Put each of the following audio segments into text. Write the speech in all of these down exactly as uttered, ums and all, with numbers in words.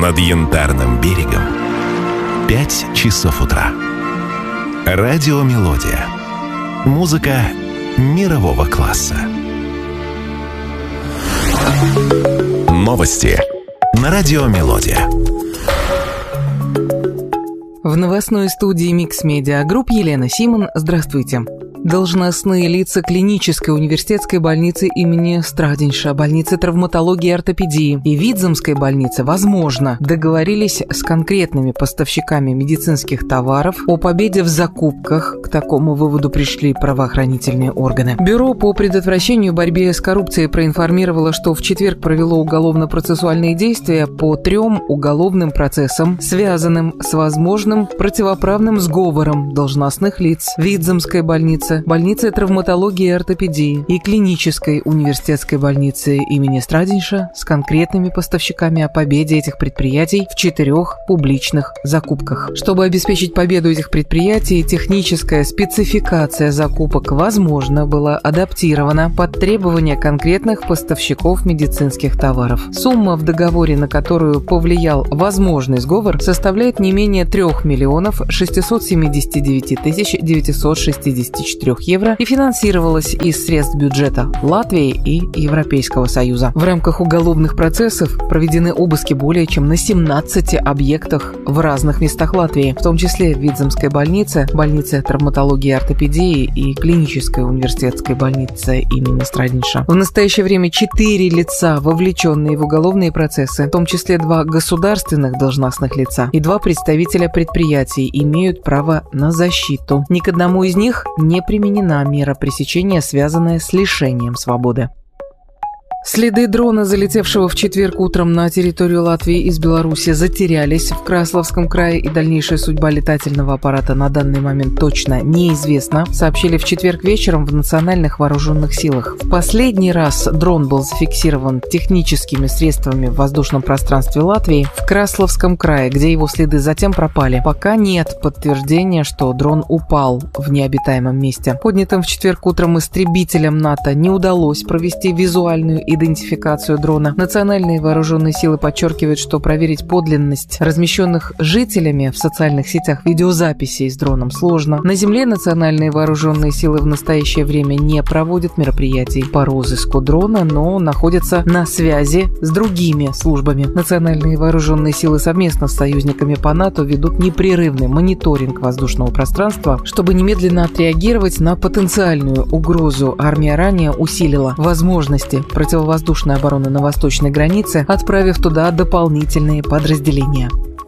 Над Янтарным берегом пять часов утра. Радиомелодия. Музыка мирового класса. Новости на Радиомелодия. В новостной студии Микс Медиа Групп Елена Симон. Здравствуйте. Должностные лица клинической университетской больницы имени Страдинша, больницы травматологии и ортопедии и Видземской больницы, возможно, договорились с конкретными поставщиками медицинских товаров о победе в закупках. К такому выводу пришли правоохранительные органы. Бюро по предотвращению и борьбе с коррупцией проинформировало, что в четверг провело уголовно-процессуальные действия по трем уголовным процессам, связанным с возможным противоправным сговором должностных лиц Видземской больницы, больницы травматологии и ортопедии и клинической университетской больницы имени Страдинша с конкретными поставщиками о победе этих предприятий в четырех публичных закупках. Чтобы обеспечить победу этих предприятий, техническая спецификация закупок, возможно, была адаптирована под требования конкретных поставщиков медицинских товаров. Сумма в договоре, на которую повлиял возможный сговор, составляет не менее трех миллионов шестисот семидесяти девяти тысяч девятисот шестидесяти четырёх евро и финансировалась из средств бюджета Латвии и Европейского Союза. В рамках уголовных процессов проведены обыски более чем на семнадцати объектах в разных местах Латвии, в том числе в Видземской больнице, больнице травматологии и ортопедии и клинической университетской больнице имени Страдинша. В настоящее время четыре лица, вовлеченные в уголовные процессы, в том числе два государственных должностных лица и два представителя предприятий, имеют право на защиту. Ни к одному из них не применена мера пресечения, связанная с лишением свободы. Следы дрона, залетевшего в четверг утром на территорию Латвии из Беларуси, затерялись в Красловском крае, и дальнейшая судьба летательного аппарата на данный момент точно неизвестна, сообщили в четверг вечером в Национальных вооруженных силах. В последний раз дрон был зафиксирован техническими средствами в воздушном пространстве Латвии в Красловском крае, где его следы затем пропали. Пока нет подтверждения, что дрон упал в необитаемом месте. Поднятым в четверг утром истребителям НАТО не удалось провести визуальную идентификацию дрона. Национальные вооруженные силы подчеркивают, что проверить подлинность размещенных жителями в социальных сетях видеозаписей с дроном сложно. На земле национальные вооруженные силы в настоящее время не проводят мероприятий по розыску дрона, но находятся на связи с другими службами. Национальные вооруженные силы совместно с союзниками по НАТО ведут непрерывный мониторинг воздушного пространства, чтобы немедленно отреагировать на потенциальную угрозу. Армия ранее усилила возможности противовоздушной воздушной обороны на восточной границе, отправив туда дополнительные подразделения.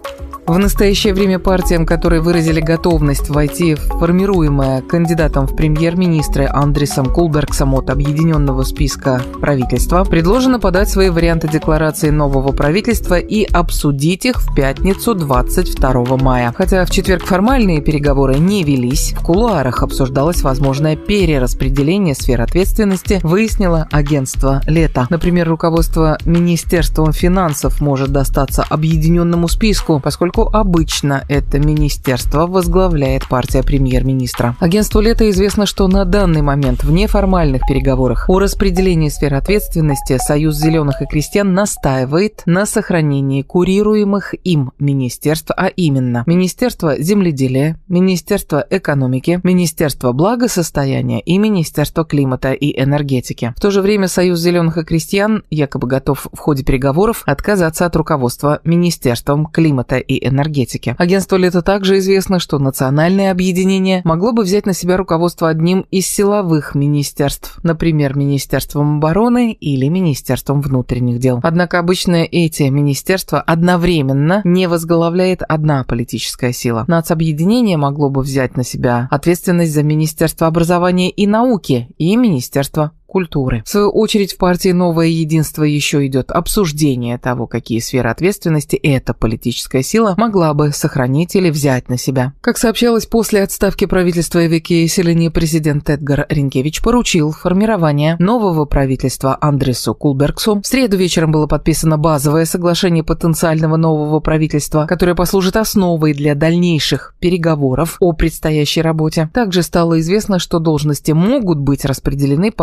В настоящее время партиям, которые выразили готовность войти в формируемое кандидатом в премьер-министры Андрисом Кулбергсом от объединенного списка правительства, предложено подать свои варианты декларации нового правительства и обсудить их в пятницу двадцать второго мая. Хотя в четверг формальные переговоры не велись, в кулуарах обсуждалось возможное перераспределение сфер ответственности, выяснило агентство «Лето». Например, руководство Министерством финансов может достаться объединенному списку, поскольку обычно это министерство возглавляет партия премьер-министра. Агентству «Лето» известно, что на данный момент в неформальных переговорах о распределении сфер ответственности Союз зеленых и крестьян настаивает на сохранении курируемых им министерств, а именно Министерство земледелия, Министерство экономики, Министерство благосостояния и Министерство климата и энергетики. В то же время Союз зеленых и крестьян якобы готов в ходе переговоров отказаться от руководства Министерством климата и энергетики. Агентству «Лето» также известно, что национальное объединение могло бы взять на себя руководство одним из силовых министерств, например, Министерством обороны или Министерством внутренних дел. Однако обычно эти министерства одновременно не возглавляет одна политическая сила. Нацобъединение могло бы взять на себя ответственность за Министерство образования и науки и Министерство культуры. В свою очередь, в партии «Новое единство» еще идет обсуждение того, какие сферы ответственности эта политическая сила могла бы сохранить или взять на себя. Как сообщалось, после отставки правительства Эвики Эселини президент Эдгар Ринкевич поручил формирование нового правительства Андрису Кулбергсу. В среду вечером было подписано базовое соглашение потенциального нового правительства, которое послужит основой для дальнейших переговоров о предстоящей работе. Также стало известно, что должности могут быть распределены по принципу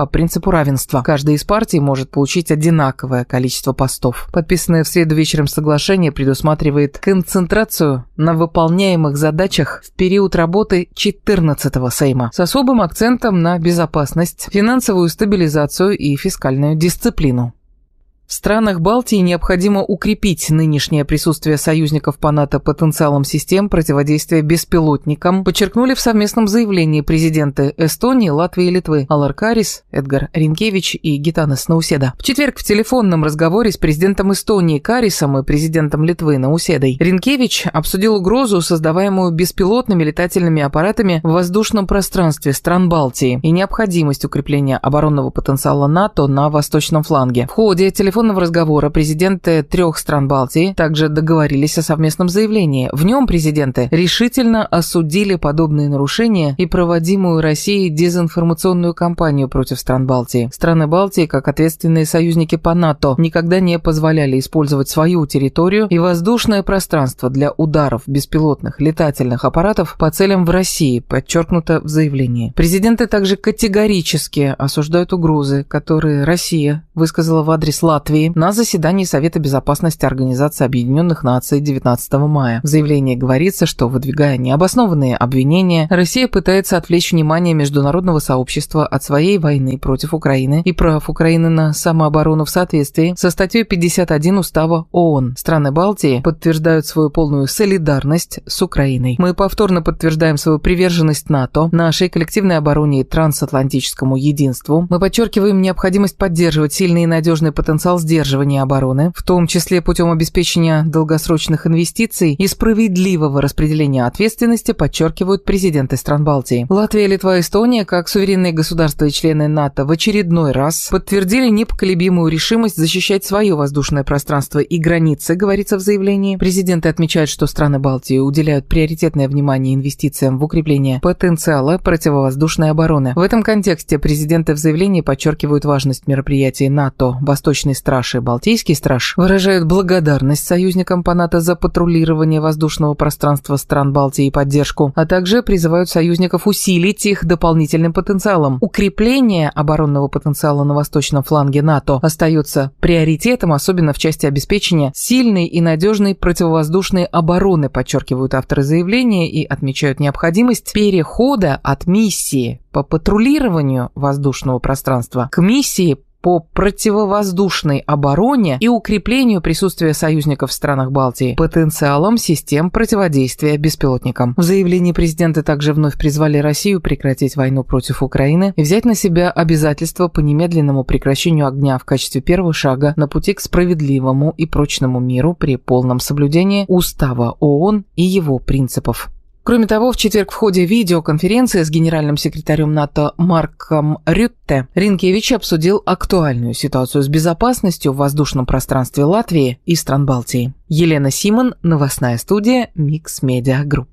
принципу равенства. Каждая из партий может получить одинаковое количество постов. Подписанное в среду вечером соглашение предусматривает концентрацию на выполняемых задачах в период работы четырнадцатого Сейма с особым акцентом на безопасность, финансовую стабилизацию и фискальную дисциплину. В странах Балтии необходимо укрепить нынешнее присутствие союзников по НАТО потенциалом систем противодействия беспилотникам, подчеркнули в совместном заявлении президенты Эстонии, Латвии и Литвы Алар Карис, Эдгар Ринкевич и Гитанас Науседа. В четверг в телефонном разговоре с президентом Эстонии Карисом и президентом Литвы Науседой Ринкевич обсудил угрозу, создаваемую беспилотными летательными аппаратами в воздушном пространстве стран Балтии, и необходимость укрепления оборонного потенциала НАТО на восточном фланге. В ходе телефонного разговора президенты трех стран Балтии также договорились о совместном заявлении. В нем президенты решительно осудили подобные нарушения и проводимую Россией дезинформационную кампанию против стран Балтии. Страны Балтии, как ответственные союзники по НАТО, никогда не позволяли использовать свою территорию и воздушное пространство для ударов беспилотных летательных аппаратов по целям в России, подчеркнуто в заявлении. Президенты также категорически осуждают угрозы, которые Россия высказала в адрес Латвии на заседании Совета безопасности Организации Объединенных Наций девятнадцатого мая. В заявлении говорится, что, выдвигая необоснованные обвинения, Россия пытается отвлечь внимание международного сообщества от своей войны против Украины и прав Украины на самооборону в соответствии со статьей пятьдесят один Устава ООН. Страны Балтии подтверждают свою полную солидарность с Украиной. Мы повторно подтверждаем свою приверженность НАТО, нашей коллективной обороне и трансатлантическому единству. Мы подчеркиваем необходимость поддерживать сильный и надежный потенциал сдерживания обороны, в том числе путем обеспечения долгосрочных инвестиций и справедливого распределения ответственности, подчеркивают президенты стран Балтии. Латвия, Литва и Эстония, как суверенные государства и члены НАТО, в очередной раз подтвердили непоколебимую решимость защищать свое воздушное пространство и границы, говорится в заявлении. Президенты отмечают, что страны Балтии уделяют приоритетное внимание инвестициям в укрепление потенциала противовоздушной обороны. В этом контексте президенты в заявлении подчеркивают важность мероприятий НАТО «Восточный страж» и Балтийский страж, выражают благодарность союзникам по НАТО за патрулирование воздушного пространства стран Балтии и поддержку, а также призывают союзников усилить их дополнительным потенциалом. Укрепление оборонного потенциала на восточном фланге НАТО остается приоритетом, особенно в части обеспечения сильной и надежной противовоздушной обороны, подчеркивают авторы заявления и отмечают необходимость перехода от миссии по патрулированию воздушного пространства к миссии по противовоздушной обороне и укреплению присутствия союзников в странах Балтии потенциалом систем противодействия беспилотникам. В заявлении президенты также вновь призвали Россию прекратить войну против Украины и взять на себя обязательства по немедленному прекращению огня в качестве первого шага на пути к справедливому и прочному миру при полном соблюдении Устава ООН и его принципов. Кроме того, в четверг в ходе видеоконференции с генеральным секретарем НАТО Марком Рютте Ринкевич обсудил актуальную ситуацию с безопасностью в воздушном пространстве Латвии и стран Балтии. Елена Симон, новостная студия Mix Media Group.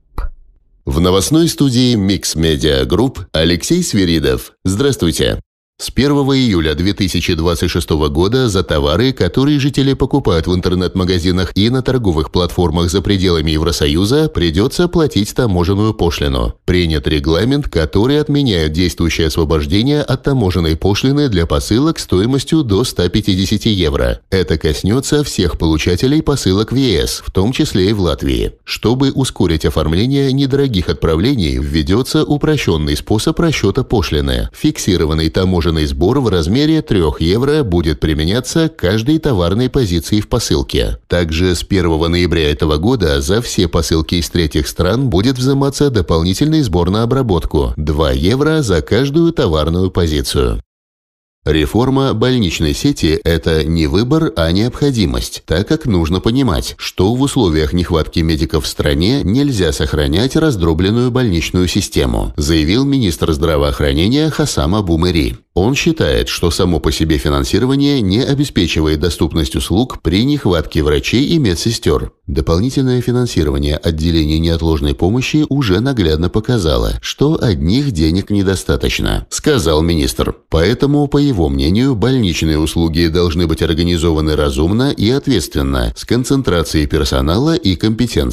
В новостной студии Mix Media Group Алексей Свиридов. Здравствуйте. С первого июля две тысячи двадцать шестого года за товары, которые жители покупают в интернет-магазинах и на торговых платформах за пределами Евросоюза, придется платить таможенную пошлину. Принят регламент, который отменяет действующее освобождение от таможенной пошлины для посылок стоимостью до ста пятидесяти евро. Это коснется всех получателей посылок в ЕС, в том числе и в Латвии. Чтобы ускорить оформление недорогих отправлений, введется упрощенный способ расчета пошлины. Фиксированный таможенный сбор в размере трёх евро будет применяться к каждой товарной позиции в посылке. Также с первого ноября этого года за все посылки из третьих стран будет взиматься дополнительный сбор на обработку – два евро за каждую товарную позицию. Реформа больничной сети – это не выбор, а необходимость, так как нужно понимать, что в условиях нехватки медиков в стране нельзя сохранять раздробленную больничную систему, заявил министр здравоохранения Хасам Абу Мери. Он считает, что само по себе финансирование не обеспечивает доступность услуг при нехватке врачей и медсестер. Дополнительное финансирование отделений неотложной помощи уже наглядно показало, что одних денег недостаточно, сказал министр. Поэтому, по его мнению, больничные услуги должны быть организованы разумно и ответственно, с концентрацией персонала и компетенций.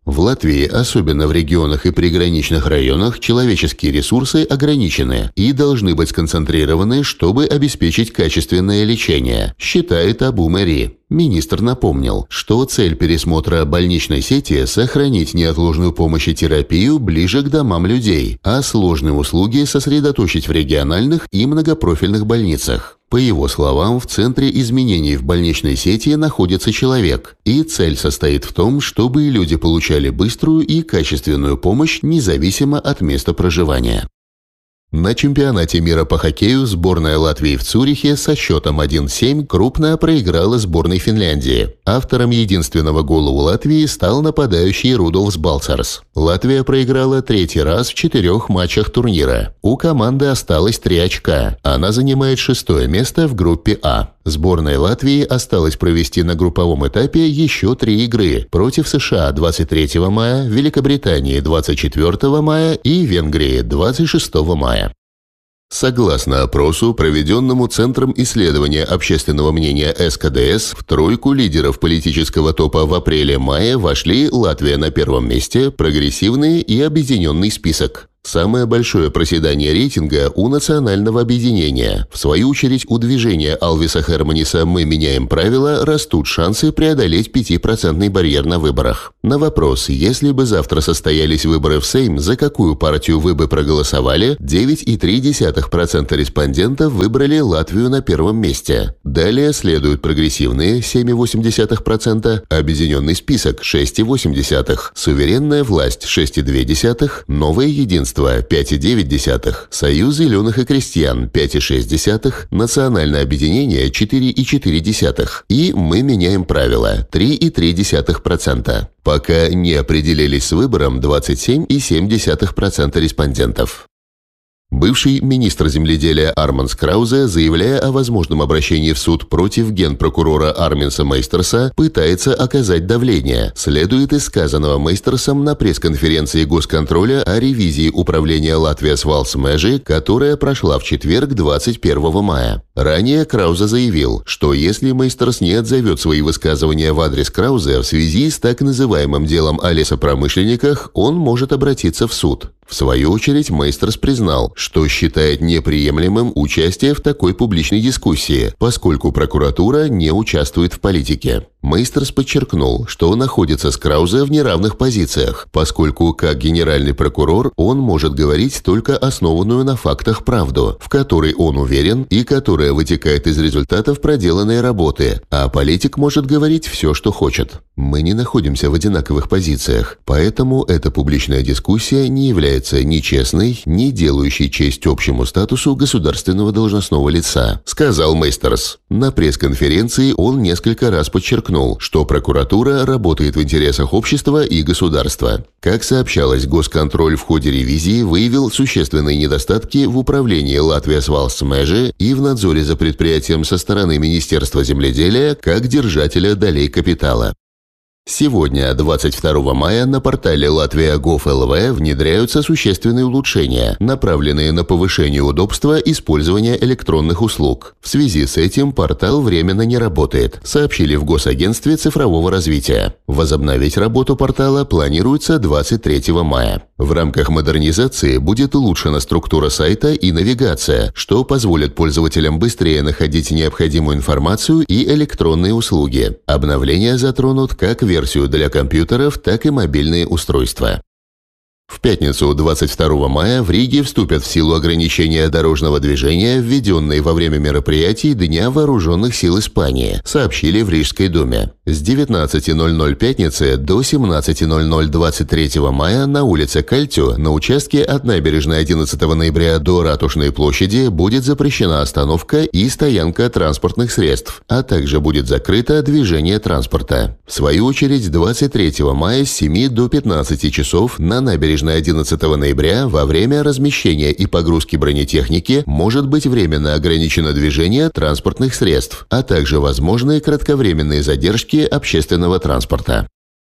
В Латвии, особенно в регионах и приграничных районах, человеческие ресурсы ограничены и должны быть сконцентрированы, чтобы обеспечить качественное лечение, считает Абу Мэри. Министр напомнил, что цель пересмотра больничной сети – сохранить неотложную помощь и терапию ближе к домам людей, а сложные услуги сосредоточить в региональных и многопрофильных больницах. По его словам, в центре изменений в больничной сети находится человек, и цель состоит в том, чтобы люди получали быструю и качественную помощь независимо от места проживания. На чемпионате мира по хоккею сборная Латвии в Цюрихе со счетом один семь крупно проиграла сборной Финляндии. Автором единственного гола у Латвии стал нападающий Рудольфс Балцерс. Латвия проиграла третий раз в четырех матчах турнира. У команды осталось три очка. Она занимает шестое место в группе А. Сборной Латвии осталось провести на групповом этапе еще три игры против США двадцать третьего мая, Великобритании двадцать четвертого мая и Венгрии двадцать шестого мая. Согласно опросу, проведенному Центром исследования общественного мнения эс ка дэ эс, в тройку лидеров политического топа в апреле-мае вошли Латвия на первом месте, прогрессивный и объединенный список. Самое большое проседание рейтинга у национального объединения. В свою очередь, у движения Алвиса Херманиса «Мы меняем правила» растут шансы преодолеть пятипроцентный барьер на выборах. На вопрос, если бы завтра состоялись выборы в Сейм, за какую партию вы бы проголосовали, девять целых три десятых процента респондентов выбрали Латвию на первом месте. Далее следуют прогрессивные семь целых восемь десятых процента, объединенный список шесть целых восемь десятых процента, суверенная власть шесть целых две десятых процента, новое единство пять целых девять десятых процента, Союз зеленых и крестьян пять целых шесть десятых процента, Национальное объединение четыре целых четыре десятых процента и Мы меняем правила три целых три десятых процента. Пока не определились с выбором двадцать семь целых семь десятых процента респондентов. Бывший министр земледелия Арманс Краузе, заявляя о возможном обращении в суд против генпрокурора Арминса Мейстерса, пытается оказать давление. Следует из сказанного Мейстерсом на пресс-конференции Госконтроля о ревизии управления Латвijas Valsts Meži, которая прошла в четверг двадцать первого мая. Ранее Краузе заявил, что если Мейстерс не отзовет свои высказывания в адрес Краузе в связи с так называемым делом о лесопромышленниках, он может обратиться в суд. В свою очередь, Мейстерс признал, что считает неприемлемым участие в такой публичной дискуссии, поскольку прокуратура не участвует в политике. Мейстерс подчеркнул, что находится с Краузе в неравных позициях, поскольку как генеральный прокурор он может говорить только основанную на фактах правду, в которой он уверен и которая вытекает из результатов проделанной работы, а политик может говорить все, что хочет. Мы не находимся в одинаковых позициях, поэтому эта публичная дискуссия не является ни честной, ни делающей честь общему статусу государственного должностного лица, сказал Мейстерс. На пресс-конференции он несколько раз подчеркнул, что прокуратура работает в интересах общества и государства. Как сообщалось, Госконтроль в ходе ревизии выявил существенные недостатки в управлении Латвijas Valsts Meži и в надзоре за предприятием со стороны Министерства земледелия как держателя долей капитала. Сегодня, двадцать второго мая, на портале Latvia точка gov точка эл ви внедряются существенные улучшения, направленные на повышение удобства использования электронных услуг. В связи с этим портал временно не работает, сообщили в Госагентстве цифрового развития. Возобновить работу портала планируется двадцать третьего мая. В рамках модернизации будет улучшена структура сайта и навигация, что позволит пользователям быстрее находить необходимую информацию и электронные услуги. Обновления затронут как версию для компьютеров, так и мобильные устройства. В пятницу, двадцать второго мая, в Риге вступят в силу ограничения дорожного движения, введенные во время мероприятий Дня вооруженных сил Испании, сообщили в Рижской думе. С девятнадцати ноль-ноль пятницы до семнадцати ноль-ноль двадцать третьего мая на улице Кальтю на участке от набережной одиннадцатого ноября до Ратушной площади будет запрещена остановка и стоянка транспортных средств, а также будет закрыто движение транспорта. В свою очередь, двадцать третьего мая с семи до пятнадцати часов на набережной одиннадцатого ноября во время размещения и погрузки бронетехники может быть временно ограничено движение транспортных средств, а также возможные кратковременные задержки общественного транспорта.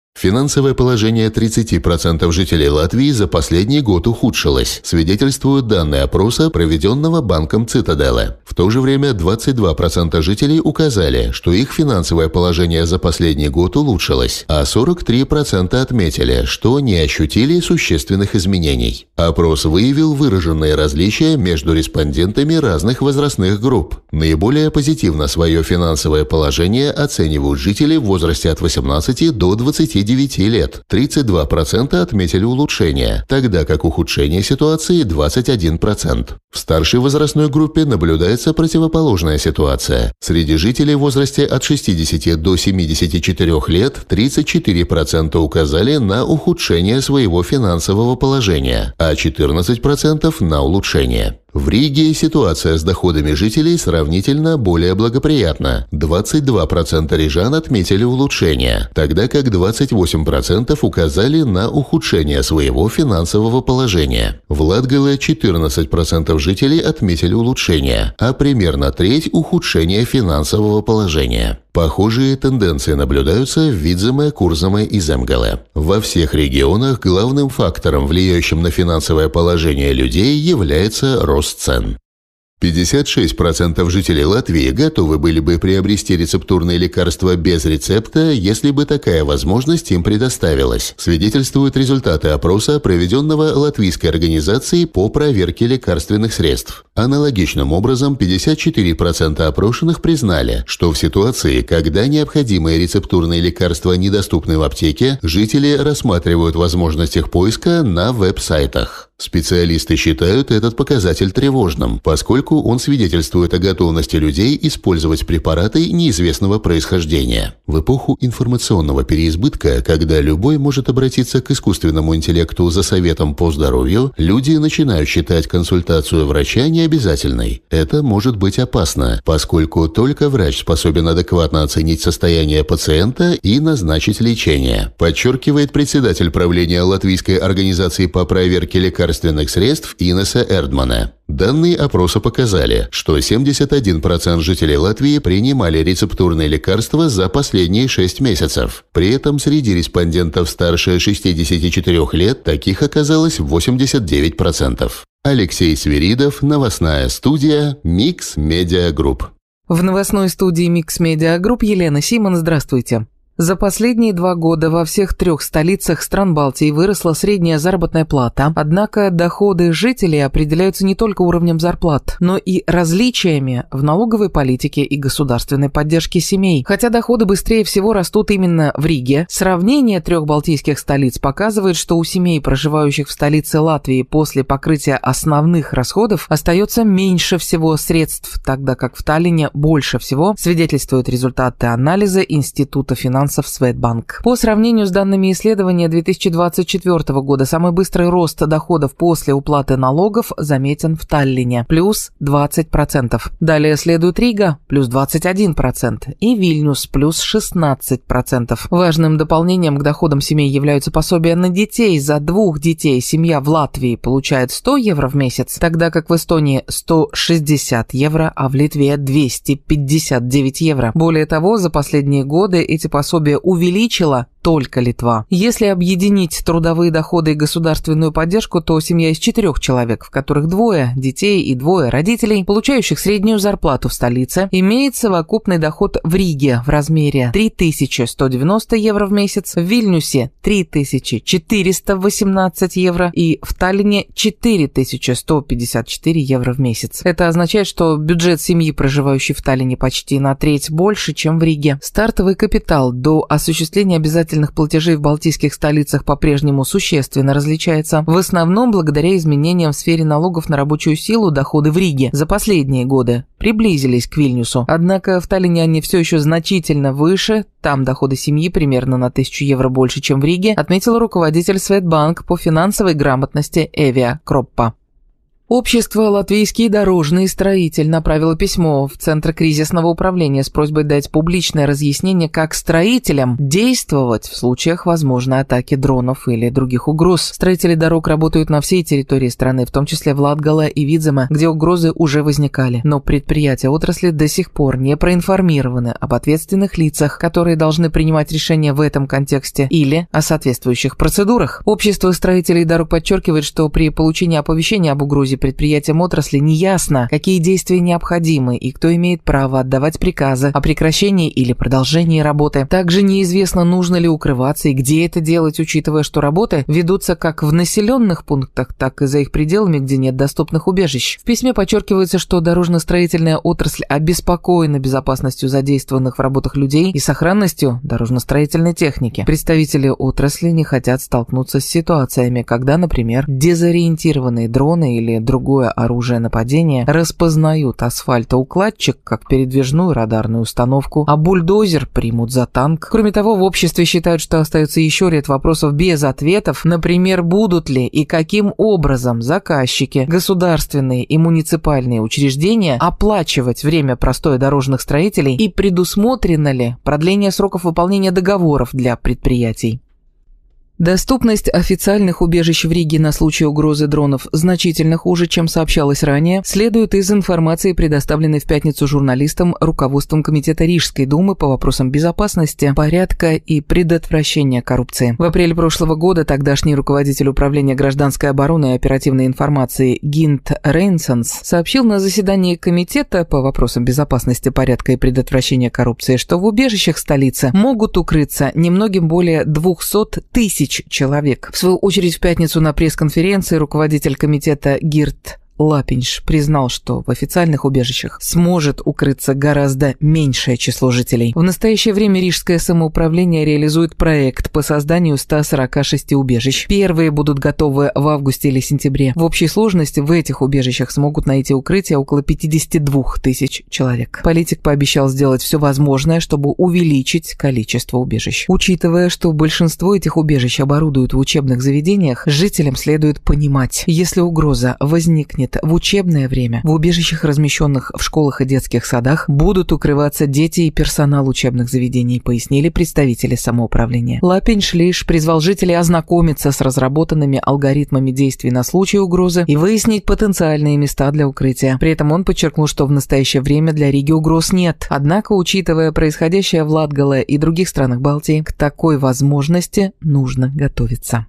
Финансовое положение тридцати процентов жителей Латвии за последний год ухудшилось, свидетельствуют данные опроса, проведенного банком Цитаделе. В то же время двадцать два процента жителей указали, что их финансовое положение за последний год улучшилось, а сорок три процента отметили, что не ощутили существенных изменений. Опрос выявил выраженные различия между респондентами разных возрастных групп. Наиболее позитивно свое финансовое положение оценивают жители в возрасте от восемнадцати до двадцати девяти лет. тридцать два процента отметили улучшение, тогда как ухудшение ситуации двадцать один процент. В старшей возрастной группе наблюдается противоположная ситуация. Среди жителей в возрасте от шестидесяти до семидесяти четырёх лет тридцать четыре процента указали на ухудшение своего финансового положения, а четырнадцать процентов на улучшение. В Риге ситуация с доходами жителей сравнительно более благоприятна. двадцать два процента рижан отметили улучшение, тогда как двадцать восемь процентов указали на ухудшение своего финансового положения. В Латгале четырнадцать процентов жителей отметили улучшение, а примерно треть – ухудшение финансового положения. Похожие тенденции наблюдаются в Видземе, Курземе и Земгале. Во всех регионах главным фактором, влияющим на финансовое положение людей, является рост цен. пятьдесят шесть процентов жителей Латвии готовы были бы приобрести рецептурные лекарства без рецепта, если бы такая возможность им предоставилась, свидетельствуют результаты опроса, проведенного Латвийской организацией по проверке лекарственных средств. Аналогичным образом, пятьдесят четыре процента опрошенных признали, что в ситуации, когда необходимые рецептурные лекарства недоступны в аптеке, жители рассматривают возможность их поиска на веб-сайтах. Специалисты считают этот показатель тревожным, поскольку он свидетельствует о готовности людей использовать препараты неизвестного происхождения. В эпоху информационного переизбытка, когда любой может обратиться к искусственному интеллекту за советом по здоровью, люди начинают считать консультацию врача необязательной. Это может быть опасно, поскольку только врач способен адекватно оценить состояние пациента и назначить лечение, подчеркивает председатель правления Латвийской организации по проверке лекарственных лекарственных средств Инеса Эрдмана. Данные опроса показали, что семьдесят один процент жителей Латвии принимали рецептурные лекарства за последние шесть месяцев. При этом среди респондентов старше шестидесяти четырёх лет таких оказалось восемьдесят девять процентов. Алексей Свиридов, новостная студия Mix Media Group. В новостной студии Mix Media Group Елена Симон, здравствуйте. За последние два года во всех трех столицах стран Балтии выросла средняя заработная плата, однако доходы жителей определяются не только уровнем зарплат, но и различиями в налоговой политике и государственной поддержке семей. Хотя доходы быстрее всего растут именно в Риге, сравнение трех балтийских столиц показывает, что у семей, проживающих в столице Латвии, после покрытия основных расходов остается меньше всего средств, тогда как в Таллине больше всего, свидетельствуют результаты анализа Института финансов Светбанк. По сравнению с данными исследования две тысячи двадцать четвёртого года, самый быстрый рост доходов после уплаты налогов заметен в Таллине – плюс двадцать процентов. Далее следует Рига – плюс двадцать один процент и Вильнюс – плюс шестнадцать процентов. Важным дополнением к доходам семей являются пособия на детей. За двух детей семья в Латвии получает сто евро в месяц, тогда как в Эстонии сто шестьдесят евро, а в Литве двести пятьдесят девять евро. Более того, за последние годы эти пособия увеличила только Литва. Если объединить трудовые доходы и государственную поддержку, то семья из четырех человек, в которых двое детей и двое родителей, получающих среднюю зарплату в столице, имеет совокупный доход в Риге в размере три тысячи сто девяносто евро в месяц, в Вильнюсе три тысячи четыреста восемнадцать евро и в Таллине четыре тысячи сто пятьдесят четыре евро в месяц. Это означает, что бюджет семьи, проживающей в Таллине, почти на треть больше, чем в Риге. Стартовый капитал до осуществления обязательных платежей в балтийских столицах по-прежнему существенно различается, в основном благодаря изменениям в сфере налогов на рабочую силу. Доходы в Риге за последние годы приблизились к Вильнюсу, однако в Таллине они все еще значительно выше, там доходы семьи примерно на тысячу евро больше, чем в Риге, отметил руководитель Светбанк по финансовой грамотности Эвия Кроппа. Общество «Латвийский дорожный строитель» направило письмо в Центр кризисного управления с просьбой дать публичное разъяснение, как строителям действовать в случаях возможной атаки дронов или других угроз. Строители дорог работают на всей территории страны, в том числе в Латгале и Видземе, где угрозы уже возникали. Но предприятия отрасли до сих пор не проинформированы об ответственных лицах, которые должны принимать решения в этом контексте, или о соответствующих процедурах. Общество строителей дорог подчеркивает, что при получении оповещения об угрозе предприятиям отрасли неясно, какие действия необходимы и кто имеет право отдавать приказы о прекращении или продолжении работы. Также неизвестно, нужно ли укрываться и где это делать, учитывая, что работы ведутся как в населенных пунктах, так и за их пределами, где нет доступных убежищ. В письме подчеркивается, что дорожно-строительная отрасль обеспокоена безопасностью задействованных в работах людей и сохранностью дорожно-строительной техники. Представители отрасли не хотят столкнуться с ситуациями, когда, например, дезориентированные дроны или другое оружие нападения распознают асфальтоукладчик как передвижную радарную установку, а бульдозер примут за танк. Кроме того, в обществе считают, что остается еще ряд вопросов без ответов, например, будут ли и каким образом заказчики, государственные и муниципальные учреждения оплачивать время простоя дорожных строителей и предусмотрено ли продление сроков выполнения договоров для предприятий. Доступность официальных убежищ в Риге на случай угрозы дронов значительно хуже, чем сообщалось ранее, следует из информации, предоставленной в пятницу журналистам руководством Комитета Рижской думы по вопросам безопасности, порядка и предотвращения коррупции. В апреле прошлого года тогдашний руководитель управления гражданской обороны и оперативной информации Гинт Рейнсонс сообщил на заседании Комитета по вопросам безопасности, порядка и предотвращения коррупции, что в убежищах столицы могут укрыться немногим более двухсот тысяч человек. В свою очередь, в пятницу на пресс-конференции руководитель комитета Гирт Лапинш признал, что в официальных убежищах сможет укрыться гораздо меньшее число жителей. В настоящее время Рижское самоуправление реализует проект по созданию ста сорока шести убежищ. Первые будут готовы в августе или сентябре. В общей сложности в этих убежищах смогут найти укрытие около пятидесяти двух тысяч человек. Политик пообещал сделать все возможное, чтобы увеличить количество убежищ. Учитывая, что большинство этих убежищ оборудуют в учебных заведениях, жителям следует понимать, если угроза возникнет в учебное время, в убежищах, размещенных в школах и детских садах, будут укрываться дети и персонал учебных заведений, пояснили представители самоуправления. Лапинш лишь призвал жителей ознакомиться с разработанными алгоритмами действий на случай угрозы и выяснить потенциальные места для укрытия. При этом он подчеркнул, что в настоящее время для Риги угроз нет. Однако, учитывая происходящее в Латгале и других странах Балтии, к такой возможности нужно готовиться.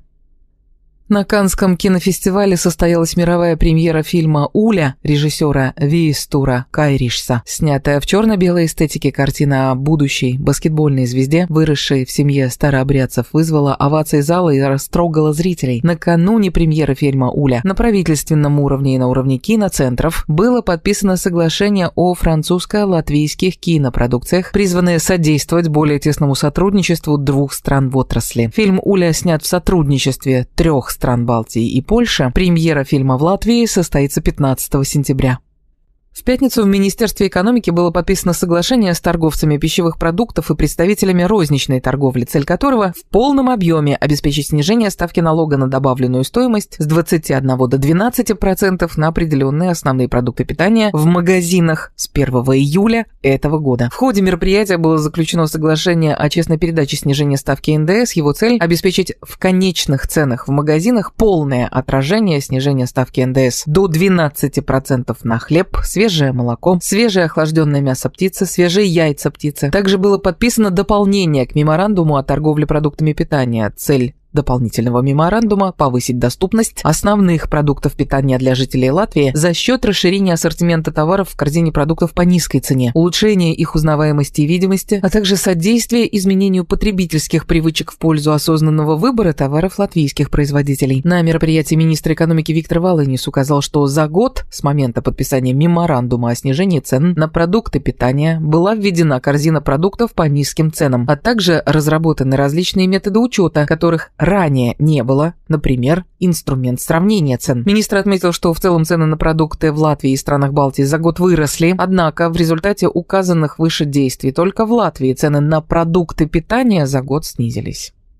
На Каннском кинофестивале состоялась мировая премьера фильма «Уля» режиссера Виистура Кайришса. Снятая в черно-белой эстетике картина о будущей баскетбольной звезде, выросшей в семье старообрядцев, вызвала овации зала и растрогала зрителей. Накануне премьеры фильма «Уля» на правительственном уровне и на уровне киноцентров было подписано соглашение о французско-латвийских кинопродукциях, призванное содействовать более тесному сотрудничеству двух стран в отрасли. Фильм «Уля» снят в сотрудничестве трех стран. стран Балтии и Польши. Премьера фильма в Латвии состоится пятнадцатого сентября. В пятницу в Министерстве экономики было подписано соглашение с торговцами пищевых продуктов и представителями розничной торговли, цель которого в полном объеме обеспечить снижение ставки налога на добавленную стоимость с двадцати одного до двенадцати процентов на определенные основные продукты питания в магазинах с первого июля этого года. В ходе мероприятия было заключено соглашение о честной передаче снижения ставки эн дэ эс. Его цель – обеспечить в конечных ценах в магазинах полное отражение снижения ставки эн дэ эс до двенадцати процентов на хлеб, свежее молоко, свежее охлажденное мясо птицы, свежие яйца птицы. Также было подписано дополнение к меморандуму о торговле продуктами питания. Цель дополнительного меморандума – повысить доступность основных продуктов питания для жителей Латвии за счет расширения ассортимента товаров в корзине продуктов по низкой цене, улучшения их узнаваемости и видимости, а также содействия изменению потребительских привычек в пользу осознанного выбора товаров латвийских производителей. На мероприятии министр экономики Виктор Валынис указал, что за год с момента подписания меморандума о снижении цен на продукты питания была введена корзина продуктов по низким ценам, а также разработаны различные методы учета, которых ранее не было, например, инструмент сравнения цен. Министр отметил, что в целом цены на продукты в Латвии и странах Балтии за год выросли, однако в результате указанных выше действий только в Латвии цены на продукты питания за год снизились.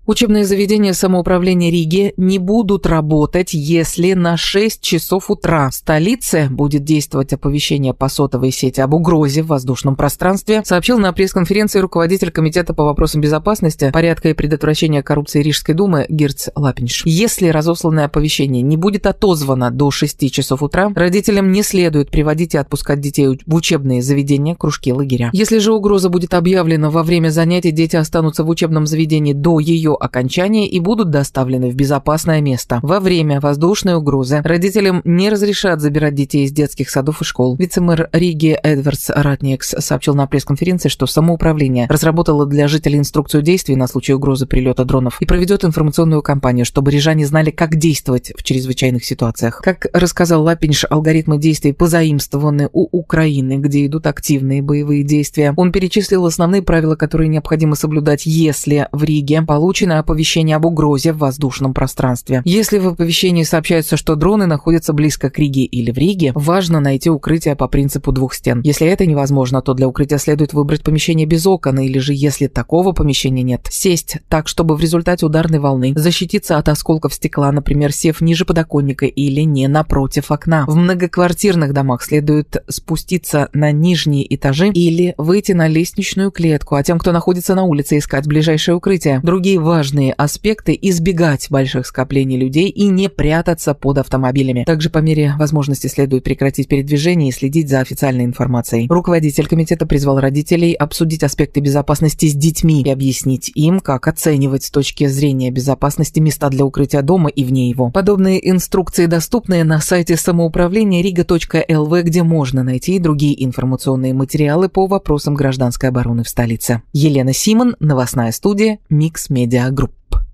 Учебные заведения самоуправления Риги не будут работать, если на шесть часов утра в столице будет действовать оповещение по сотовой сети об угрозе в воздушном пространстве, сообщил на пресс-конференции руководитель Комитета по вопросам безопасности, порядка и предотвращения коррупции Рижской думы Гирц Лапинш. Если разосланное оповещение не будет отозвано до шести часов утра, родителям не следует приводить и отпускать детей в учебные заведения, кружки, лагеря. Если же угроза будет объявлена во время занятий, дети останутся в учебном заведении до ее окончания и будут доставлены в безопасное место. Во время воздушной угрозы родителям не разрешат забирать детей из детских садов и школ. Вице-мэр Риги Эдвардс Ратникс сообщил на пресс-конференции, что самоуправление разработало для жителей инструкцию действий на случай угрозы прилета дронов и проведет информационную кампанию, чтобы рижане знали, как действовать в чрезвычайных ситуациях. Как рассказал Лапинш, алгоритмы действий позаимствованы у Украины, где идут активные боевые действия. Он перечислил основные правила, которые необходимо соблюдать, если в Риге получено оповещение об угрозе в воздушном пространстве. Если в оповещении сообщается, что дроны находятся близко к Риге или в Риге, важно найти укрытие по принципу двух стен. Если это невозможно, то для укрытия следует выбрать помещение без окон, или же, если такого помещения нет, сесть так, чтобы в результате ударной волны защититься от осколков стекла, например, сев ниже подоконника или не напротив окна. В многоквартирных домах следует спуститься на нижние этажи или выйти на лестничную клетку, а тем, кто находится на улице, искать ближайшее укрытие. Другие важные аспекты – избегать больших скоплений людей и не прятаться под автомобилями. Также по мере возможности следует прекратить передвижение и следить за официальной информацией. Руководитель комитета призвал родителей обсудить аспекты безопасности с детьми и объяснить им, как оценивать с точки зрения безопасности места для укрытия дома и вне его. Подобные инструкции доступны на сайте самоуправления рига точка эл ви, где можно найти и другие информационные материалы по вопросам гражданской обороны в столице. Елена Симон, новостная студия Mix Media Group.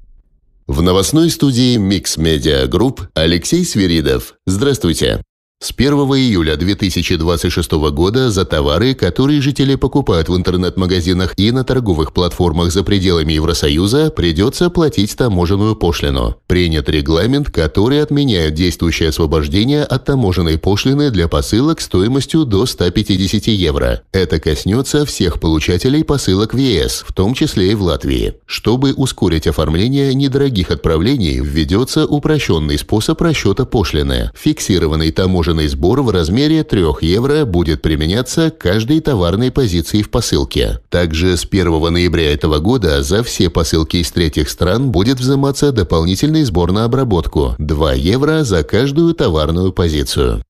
В новостной студии Mix Media Group Алексей Свиридов. Здравствуйте. С первого июля две тысячи двадцать шестого года за товары, которые жители покупают в интернет-магазинах и на торговых платформах за пределами Евросоюза, придется платить таможенную пошлину. Принят регламент, который отменяет действующее освобождение от таможенной пошлины для посылок стоимостью до ста пятидесяти евро. Это коснется всех получателей посылок в е эс, в том числе и в Латвии. Чтобы ускорить оформление недорогих отправлений, введется упрощенный способ расчета пошлины. Фиксированный таможенный сбор в размере трёх евро будет применяться к каждой товарной позиции в посылке. Также с первого ноября этого года за все посылки из третьих стран будет взиматься дополнительный сбор на обработку – два евро за каждую товарную позицию.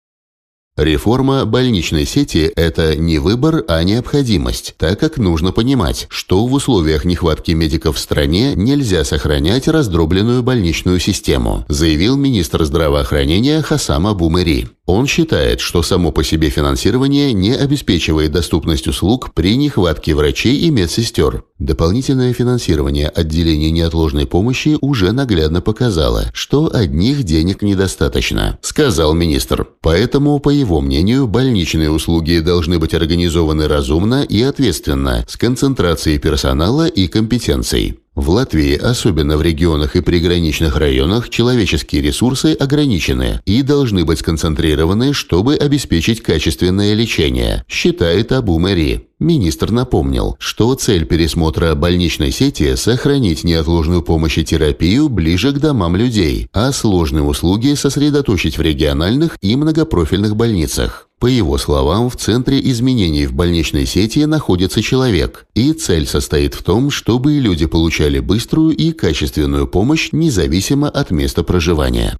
Реформа больничной сети – это не выбор, а необходимость, так как нужно понимать, что в условиях нехватки медиков в стране нельзя сохранять раздробленную больничную систему, заявил министр здравоохранения Хасам Абу Мери. Он считает, что само по себе финансирование не обеспечивает доступность услуг при нехватке врачей и медсестер. Дополнительное финансирование отделений неотложной помощи уже наглядно показало, что одних денег недостаточно, сказал министр. Поэтому, по его мнению, больничные услуги должны быть организованы разумно и ответственно, с концентрацией персонала и компетенций. В Латвии, особенно в регионах и приграничных районах, человеческие ресурсы ограничены и должны быть сконцентрированы, чтобы обеспечить качественное лечение, считает Абу Мери. Министр напомнил, что цель пересмотра больничной сети – сохранить неотложную помощь и терапию ближе к домам людей, а сложные услуги сосредоточить в региональных и многопрофильных больницах. По его словам, в центре изменений в больничной сети находится человек, и цель состоит в том, чтобы люди получали быструю и качественную помощь независимо от места проживания.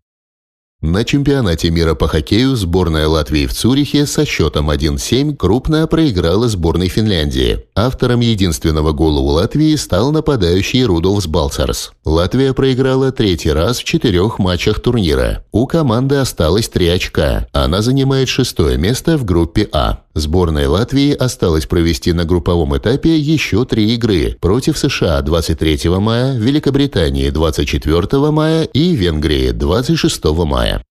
На чемпионате мира по хоккею сборная Латвии в Цюрихе со счетом один семь крупно проиграла сборной Финляндии. Автором единственного гола у Латвии стал нападающий Рудольфс Балцарс. Латвия проиграла третий раз в четырех матчах турнира. У команды осталось три очка. Она занимает шестое место в группе А. Сборной Латвии осталось провести на групповом этапе еще три игры против США двадцать третьего мая, Великобритании двадцать четвёртого мая и Венгрии двадцать шестого мая.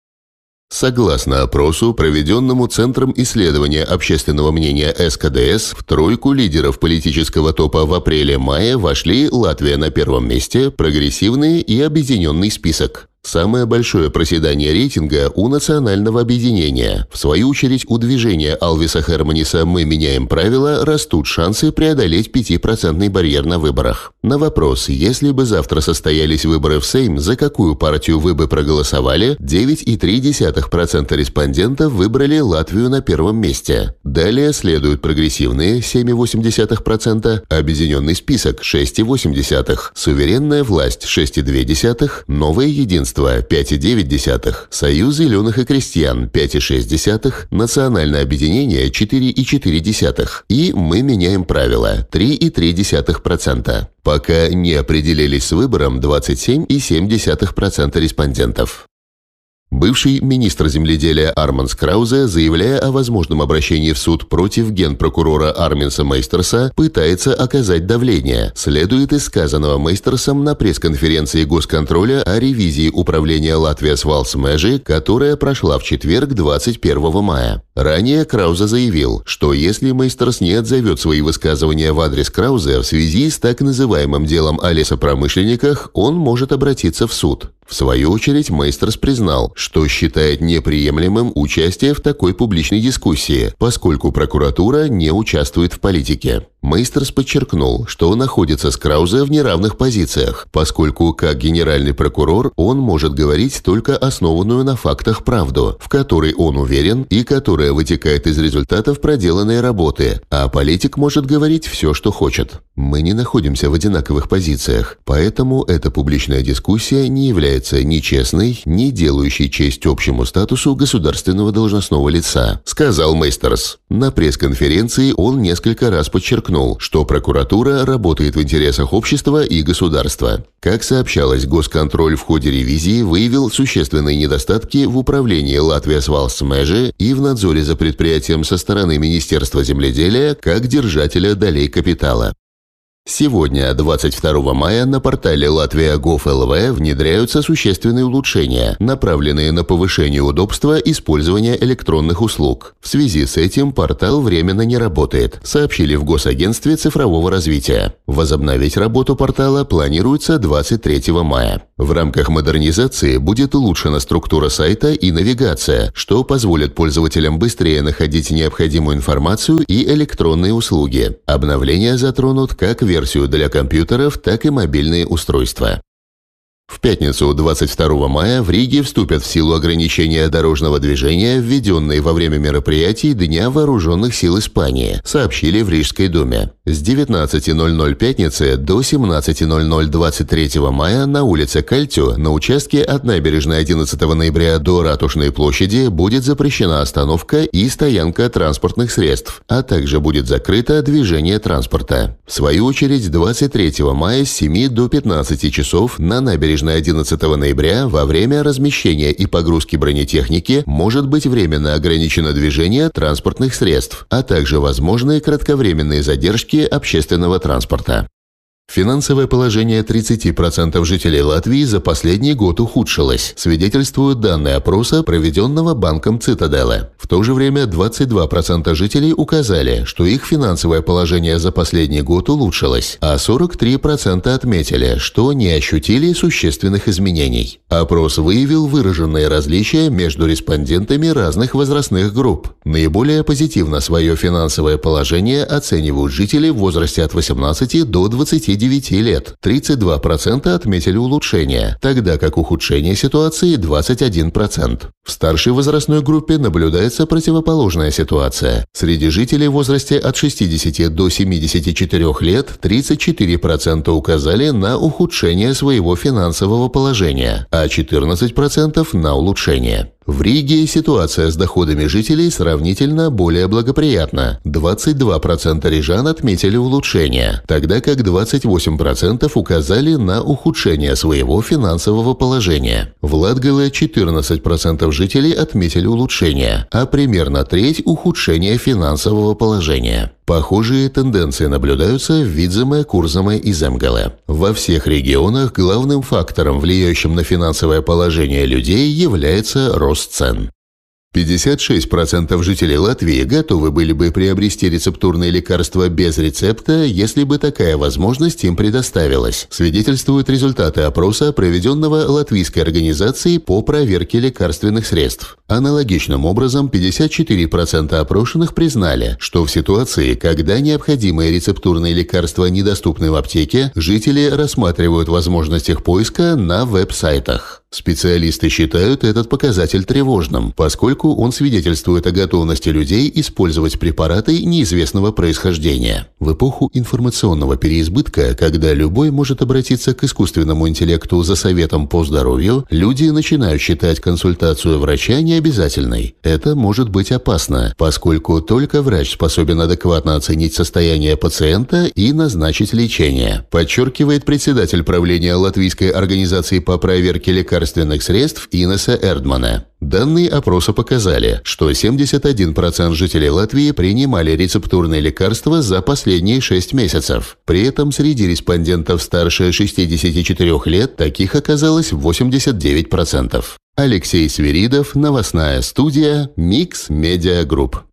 Согласно опросу, проведенному Центром исследования общественного мнения эс ка дэ эс, в тройку лидеров политического топа в апреле-мае вошли Латвия на первом месте, прогрессивный и объединенный список. Самое большое проседание рейтинга у Национального объединения. В свою очередь, у движения Алвиса Херманиса «Мы меняем правила» растут шансы преодолеть пятипроцентный барьер на выборах. На вопрос, если бы завтра состоялись выборы в Сейм, за какую партию вы бы проголосовали, девять целых три десятых процента респондентов выбрали Латвию на первом месте. Далее следуют прогрессивные семь целых восемь десятых процента, объединенный список шесть целых восемь десятых процента, суверенная власть шесть целых две десятых процента, новое единство пять целых девять десятых процента, союз зеленых и крестьян пять целых шесть десятых процента, национальное объединение четыре целых четыре десятых процента и мы меняем правила три целых три десятых процента. Пока не определились с выбором двадцать семь целых семь десятых процента респондентов. Бывший министр земледелия Арманс Краузе, заявляя о возможном обращении в суд против генпрокурора Арминса Мейстерса, пытается оказать давление. Следует из сказанного Мейстерсом на пресс-конференции Госконтроля о ревизии управления Латвijas Valsts Meži, которая прошла в четверг, двадцать первого мая. Ранее Краузе заявил, что если Мейстерс не отзовет свои высказывания в адрес Краузе в связи с так называемым делом о лесопромышленниках, он может обратиться в суд. В свою очередь, Мейстерс признал, что считает неприемлемым участие в такой публичной дискуссии, поскольку прокуратура не участвует в политике. Мейстерс подчеркнул, что находится с Краузе в неравных позициях, поскольку как генеральный прокурор он может говорить только основанную на фактах правду, в которой он уверен и которая вытекает из результатов проделанной работы, а политик может говорить все, что хочет. Мы не находимся в одинаковых позициях, поэтому эта публичная дискуссия не является ни честной, ни делающей честь общему статусу государственного должностного лица, сказал Мейстерс. На пресс-конференции он несколько раз подчеркнул, что прокуратура работает в интересах общества и государства. Как сообщалось, Госконтроль в ходе ревизии выявил существенные недостатки в управлении Латвijas Valsts Meži и в надзоре за предприятием со стороны Министерства земледелия как держателя долей капитала. Сегодня, двадцать второго мая, на портале Latvia точка gov точка эл ви внедряются существенные улучшения, направленные на повышение удобства использования электронных услуг. В связи с этим портал временно не работает, сообщили в Госагентстве цифрового развития. Возобновить работу портала планируется двадцать третьего мая. В рамках модернизации будет улучшена структура сайта и навигация, что позволит пользователям быстрее находить необходимую информацию и электронные услуги. Обновления затронут как версию для компьютеров, так и мобильные устройства. В пятницу, двадцать второго мая, в Риге вступят в силу ограничения дорожного движения, введенные во время мероприятий Дня вооруженных сил Испании, сообщили в Рижской думе. С девятнадцати ноль-ноль пятницы до семнадцати ноль-ноль двадцать третьего мая на улице Кальтю на участке от набережной одиннадцатого ноября до Ратушной площади будет запрещена остановка и стоянка транспортных средств, а также будет закрыто движение транспорта. В свою очередь, двадцать третьего мая с семи до пятнадцати часов на набережной одиннадцатого ноября во время размещения и погрузки бронетехники может быть временно ограничено движение транспортных средств, а также возможны кратковременные задержки общественного транспорта. Финансовое положение тридцати процентов жителей Латвии за последний год ухудшилось, свидетельствуют данные опроса, проведенного банком Цитаделе. В то же время двадцать два процента жителей указали, что их финансовое положение за последний год улучшилось, а сорок три процента отметили, что не ощутили существенных изменений. Опрос выявил выраженные различия между респондентами разных возрастных групп. Наиболее позитивно свое финансовое положение оценивают жители в возрасте от восемнадцати до двадцати девяти лет. тридцать два процента отметили улучшение, тогда как ухудшение ситуации двадцать один процент. В старшей возрастной группе наблюдается противоположная ситуация. Среди жителей в возрасте от шестидесяти до семидесяти четырёх лет тридцать четыре процента указали на ухудшение своего финансового положения, а четырнадцать процентов на улучшение. В Риге ситуация с доходами жителей сравнительно более благоприятна. двадцать два процента рижан отметили улучшение, тогда как двадцать восемь процентов указали на ухудшение своего финансового положения. В Латгале четырнадцать процентов жителей отметили улучшение, а примерно треть – ухудшение финансового положения. Похожие тенденции наблюдаются в Видземе, Курземе и Земгале. Во всех регионах главным фактором, влияющим на финансовое положение людей, является рост цен. пятьдесят шесть процентов жителей Латвии готовы были бы приобрести рецептурные лекарства без рецепта, если бы такая возможность им предоставилась, свидетельствуют результаты опроса, проведенного Латвийской организацией по проверке лекарственных средств. Аналогичным образом, пятьдесят четыре процента опрошенных признали, что в ситуации, когда необходимые рецептурные лекарства недоступны в аптеке, жители рассматривают возможность их поиска на веб-сайтах. Специалисты считают этот показатель тревожным, поскольку он свидетельствует о готовности людей использовать препараты неизвестного происхождения. В эпоху информационного переизбытка, когда любой может обратиться к искусственному интеллекту за советом по здоровью, люди начинают считать консультацию врача необязательной. Это может быть опасно, поскольку только врач способен адекватно оценить состояние пациента и назначить лечение, подчеркивает председатель правления Латвийской организации по проверке лекарственных лекарственных средств Инеса Эрдмана. Данные опроса показали, что семьдесят один процент жителей Латвии принимали рецептурные лекарства за последние шесть месяцев. При этом среди респондентов старше шестидесяти четырёх лет таких оказалось восемьдесят девять процентов. Алексей Свиридов, новостная студия Микс Медиа Групп.